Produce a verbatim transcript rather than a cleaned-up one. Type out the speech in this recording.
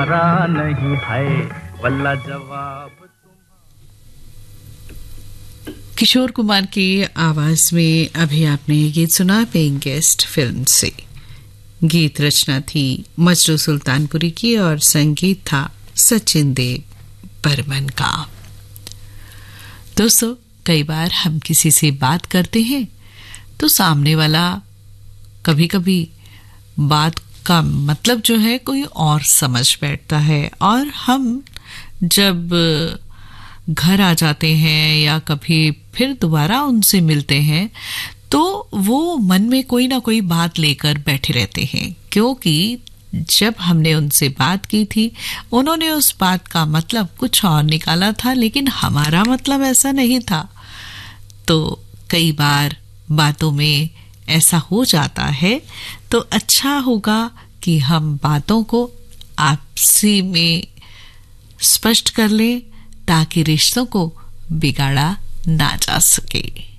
तुम्हारा नहीं है, वल्ला जवाब। किशोर कुमार की आवाज में अभी आपने ये गीत सुना पेइंग गेस्ट फिल्म से। गीत रचना थी मजरू सुल्तानपुरी की और संगीत था सचिन देव बर्मन का। दोस्तों, कई बार हम किसी से बात करते हैं तो सामने वाला कभी कभी बात का मतलब जो है कोई और समझ बैठता है, और हम जब घर आ जाते हैं या कभी फिर दोबारा उनसे मिलते हैं तो वो मन में कोई ना कोई बात लेकर बैठे रहते हैं, क्योंकि जब हमने उनसे बात की थी उन्होंने उस बात का मतलब कुछ और निकाला था, लेकिन हमारा मतलब ऐसा नहीं था। तो कई बार बातों में ऐसा हो जाता है, तो अच्छा होगा कि हम बातों को आपसी में स्पष्ट कर लें ताकि रिश्तों को बिगाड़ा ना जा सके।